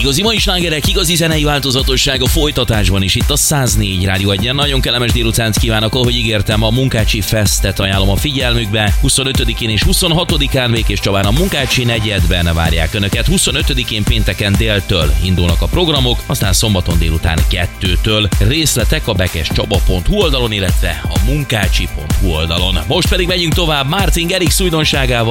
Igazi mai slágerek, igazi zenei változatosság a folytatásban is itt a 104 Rádió 1-en. Nagyon kellemes délutánt kívánok, ahogy ígértem, a Munkácsi Festet ajánlom a figyelmükbe. 25-én és 26-án Békés Csabán a Munkácsi negyedben várják Önöket. 25-én pénteken déltől indulnak a programok, aztán szombaton délután 2-től. Részletek a bekescsaba.hu oldalon, illetve a munkácsi.hu oldalon. Most pedig megyünk tovább Martin Garrix újdonságával.